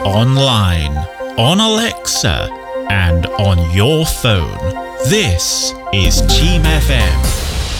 online, on Alexa, and on your phone. This is Team FM.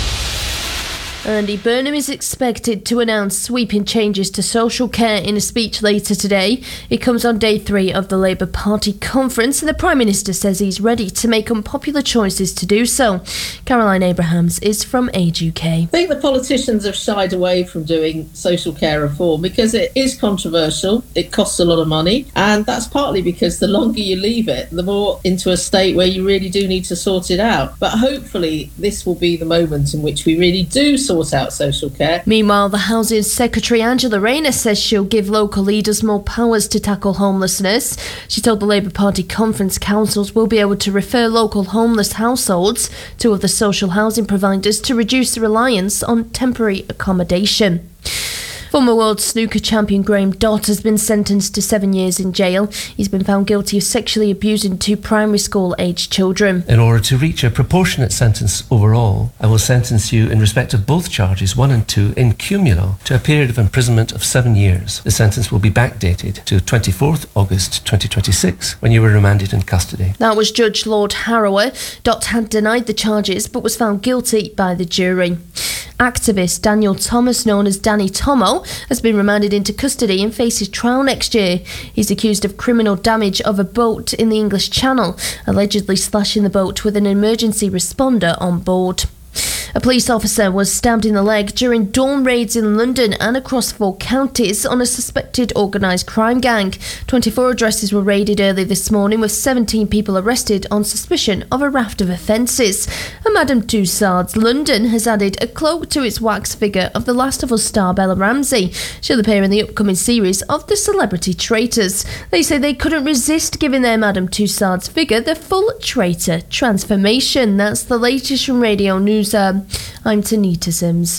Andy Burnham is expected to announce sweeping changes to social care in a speech later today. It comes on day 3 of the Labour Party conference, and the Prime Minister says he's ready to make unpopular choices to do so. Caroline Abrahams is from Age UK. I think the politicians have shied away from doing social care reform because it is controversial, it costs a lot of money, and that's partly because the longer you leave it, the more into a state where you really do need to sort it out. But hopefully this will be the moment in which we really do sort out social care. Meanwhile, the Housing Secretary Angela Rayner says she'll give local leaders more powers to tackle homelessness. She told the Labour Party conference councils will be able to refer local homeless households to other social housing providers to reduce the reliance on temporary accommodation. Former world snooker champion Graham Dott has been sentenced to 7 years in jail. He's been found guilty of sexually abusing 2 primary school-aged children. In order to reach a proportionate sentence overall, I will sentence you in respect of both charges 1 and 2 in cumulo to a period of imprisonment of 7 years. The sentence will be backdated to 24th August 2026, when you were remanded in custody. That was Judge Lord Harrower. Dott had denied the charges but was found guilty by the jury. Activist Daniel Thomas, known as Danny Tomo, has been remanded into custody and faces trial next year. He's accused of criminal damage of a boat in the English Channel, allegedly slashing the boat with an emergency responder on board. A police officer was stabbed in the leg during dawn raids in London and across 4 counties on a suspected organised crime gang. 24 addresses were raided early this morning, with 17 people arrested on suspicion of a raft of offences. And Madame Tussauds London has added a cloak to its wax figure of The Last of Us star Bella Ramsey. She'll appear in the upcoming series of The Celebrity Traitors. They say they couldn't resist giving their Madame Tussauds figure the full traitor transformation. That's the latest from Radio News. I'm Tanita Sims.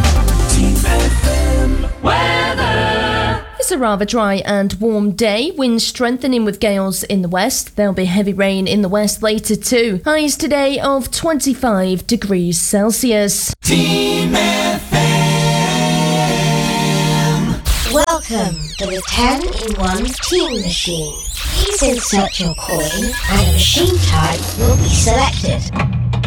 It's a rather dry and warm day. Winds strengthening with gales in the west. There'll be heavy rain in the west later too. Highs today of 25 degrees Celsius. Team FM. Welcome to the 10-in-1 Team Machine. Please insert your coin and a machine type will be selected.